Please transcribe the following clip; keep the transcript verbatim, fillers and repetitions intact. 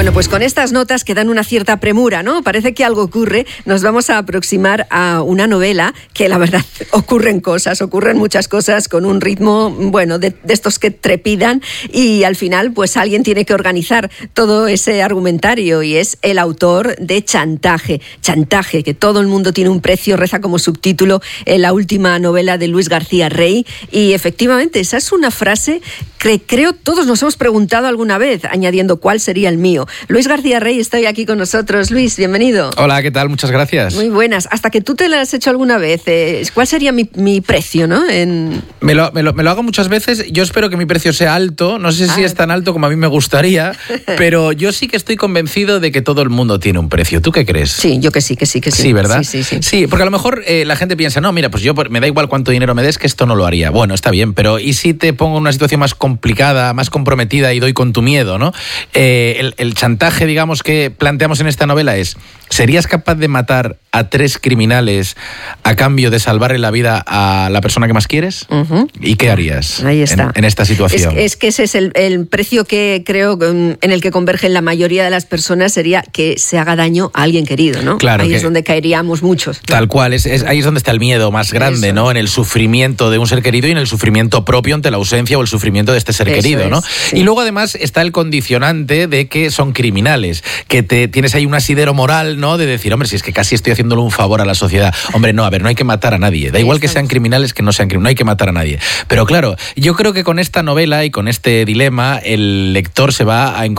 Bueno, pues con estas notas que dan una cierta premura, ¿no? Parece que algo ocurre. Nos vamos a aproximar a una novela que, la verdad, ocurren cosas, ocurren muchas cosas con un ritmo, bueno, de, de estos que trepidan, y al final, pues alguien tiene que organizar todo ese argumentario, y es el autor de Chantaje. Chantaje, que todo el mundo tiene un precio, reza como subtítulo en la última novela de Luis García Rey. Y efectivamente, esa es una frase que creo todos nos hemos preguntado alguna vez, añadiendo cuál sería el mío. Luis García Rey está hoy aquí con nosotros. Luis, bienvenido. Hola, ¿qué tal? Muchas gracias. Muy buenas. Hasta que tú te la has hecho alguna vez, eh, ¿cuál sería mi, mi precio, no? En... Me, lo, me, lo, me lo hago muchas veces. Yo espero que mi precio sea alto. No sé si ah. es tan alto como a mí me gustaría, pero yo sí que estoy convencido de que todo el mundo tiene un precio. ¿Tú qué crees? Sí, yo que sí, que sí, que sí. Sí, ¿verdad? Sí, sí, sí. Sí, porque a lo mejor eh, la gente piensa, no, mira, pues yo me da igual cuánto dinero me des, que esto no lo haría. Bueno, está bien, pero ¿y si te pongo en una situación más complicada, más comprometida y doy con tu miedo, ¿no? Eh, el, el chantaje, digamos, que planteamos en esta novela es, ¿serías capaz de matar a tres criminales a cambio de salvarle la vida a la persona que más quieres? Uh-huh. ¿Y qué harías Ahí está. En, en esta situación? Es, es que ese es el, el precio que creo en el que convergen la mayoría de las personas, sería que se haga daño a alguien querido, ¿no? Claro, ahí que, es donde caeríamos muchos. Tal cual, es, es, ahí es donde está el miedo más grande, Eso. ¿no? En el sufrimiento de un ser querido y en el sufrimiento propio ante la ausencia o el sufrimiento de este ser Eso querido, es, ¿no? Sí. Y luego además está el condicionante de que son criminales, que te tienes ahí un asidero moral, ¿no? De decir, hombre, si es que casi estoy haciéndole un favor a la sociedad. Hombre, no, a ver, no hay que matar a nadie. Da igual que sean criminales que no sean criminales, no hay que matar a nadie. Pero claro, yo creo que con esta novela y con este dilema el lector se va a encontrar